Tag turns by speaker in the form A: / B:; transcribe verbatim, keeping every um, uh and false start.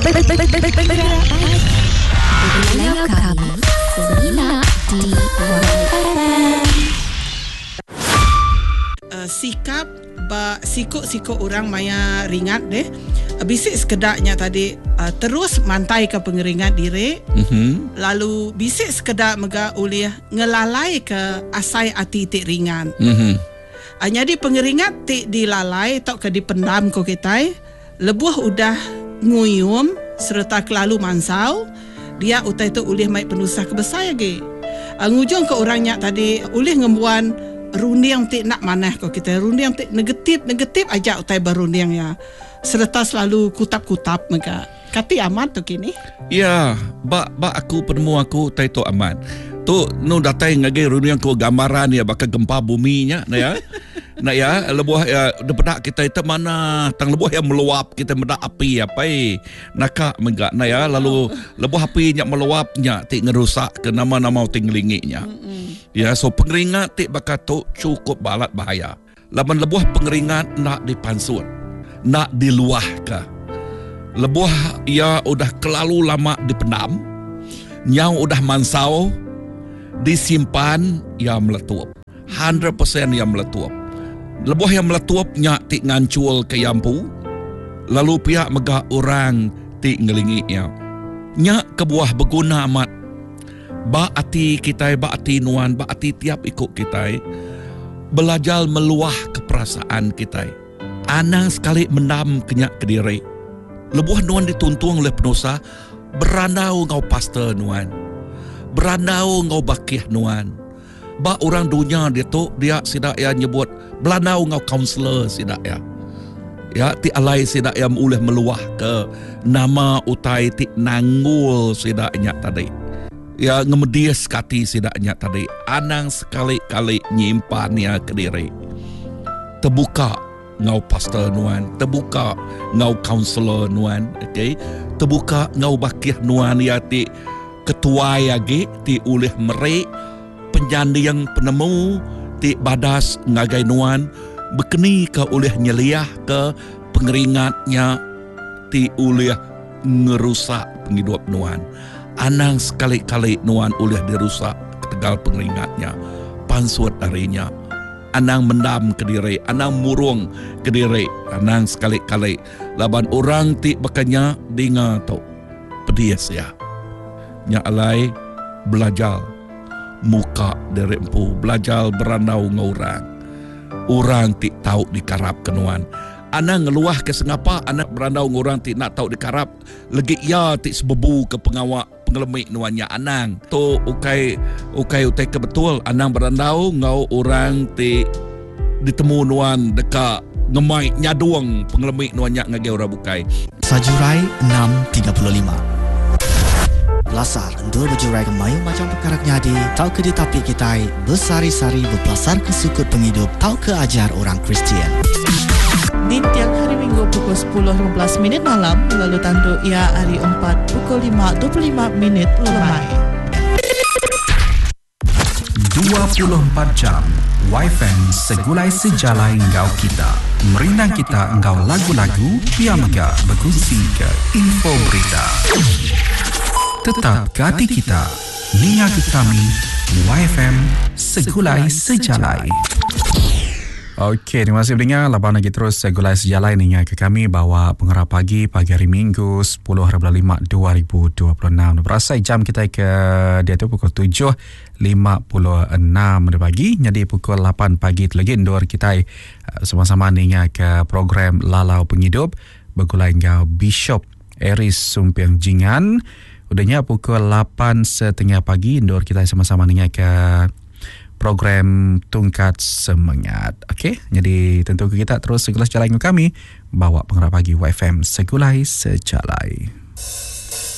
A: Bersama kami Serina di
B: uh, sikap ba sikut-sikut orang maya ringat deh. Bisik sekedaknya tadi uh, terus mantai ke pengeringat diri. Mm-hmm. Lalu bisik sekedar mega ulih ngelalai ke asai ati tik ringan. Mm-hmm. Uh, jadi pengeringat tik dilalai atau ke dipendam ko kita. Lebuh udah nguyum serta kelalu mansau. Dia utai tu ulih mai penusah kebesar lagi. Uh, ngujung ke orangnya tadi ulih ngembuan runding tik nak manah ko kita. Runding tik negatif negatif aja utai berunding ya. Serta selalu kutap-kutap mereka. Kati aman tu kini?
C: Ya, ba ba aku penemu aku tai tu aman. Tu nu datai ngage runding ko gambaran ya bakal gempa buminya na ya. Nak ya lebuh ya depedak kita itu mana tang lebuh yang meluap kita medak api apa eh nakak megak na ya lalu lebuh api nya meluapnya tik ngerusak ke nama-nama tinglinginya. Ya so pengeringat tik bakal tu cukup balat bahaya. Laban lebuh pengeringat nak dipansut. Nak diluah ke lebuh ia udah kelalu lama dipendam nyau udah mansau disimpan ia meletup one hundred percent ia meletup lebuh yang meletup nyak tik ngancul ke yampu lalu pihak megah orang tik ngelingi ia nyak kebuah berguna amat ba ati kita ba ati nuan ba ati tiap ikut kita belajar meluah keperasaan kita. Anang sekali mendam kenyak ke diri. Lebuh nuan dituntung oleh penusa. Berandau ngau pastor nuan. Berandau ngau bakih nuan. Ba orang dunia dia tu, dia sidak ya nyebut. Berandau ngau kaunselor sidak ya. Ya, ti alai sidak ya boleh meluah ke. Nama utai ti nanggul sidaknya tadi. Ya, ngemedias kati sidaknya tadi. Anang sekali-kali nyimpannya ke diri. Terbuka ngau pastor nuan, terbuka ngau kaunselor nuan, okey, terbuka ngau bakih nuan ya ti ketua yagi ti ulih merek penjandi yang penemu ti badas ngagai nuan bekeni ke ulih nyeliah ke pengeringatnya ti ulih ngerusak penghidup nuan. Anang sekali-kali nuan ulih dirusak ketegal pengeringatnya pansut darinya. Anang mendam ke diri, anang murung ke diri, anang sekali-kali. Laban orang ti bekanya dengar tu pedias ya. Nya alai belajar muka dari empu, belajar berandau ngau orang. Orang ti tahu dikarap kenuan. Anang ngeluah ke sengapa, anak berandau ngau orang ti nak tahu dikarap. Legi ya ti sebebu ke pengawak ngelemik nuannya anang tu ukai ukai utai kebetul anang berandau ngau orang ti ditemu nuan dekat ngemai nyaduang pengelemik nuannya ngage orang bukai.
D: Sajurai enam tiga puluh lima Lasar untuk berjurai kemayu macam perkara nyadi tau ke di tapi kita bersari-sari berpelasar ke sukut penghidup tau ke ajar orang Kristian.
E: Di tiap hari Minggu pukul sepuluh lima belas minit malam, lalu tanduk ia hari empat pukul lima dua puluh lima minit lemai.
F: dua puluh empat jam Y F M segulai sejalai engkau kita. Merindang kita engkau lagu-lagu biar mega berkongsi ke info berita. Tetap ke hati kita. Ninga ke kami Y F M segulai sejalai. Okey, terima kasih pendengar. Lapan lagi terus segulai sejalai ni ke kami bawa pengarah pagi pagi hari Minggu sepuluh hari bulan lima dua ribu dua puluh enam. Berasai jam kita ke dia tu pukul tujuh lima puluh enam pagi. Jadi pukul lapan pagi tu lagi indoor kita sama-sama ni ke program Lalau Penghidup bergulai dengan Bishop Eris Sumpiang Jingan. Udahnya pukul lapan setengah pagi indoor kita sama-sama ni ke program Tungkat Semangat. Okey, jadi tentu kita terus segulai sejalai dengan kami bawa pengarah pagi Y F M segulai sejalai.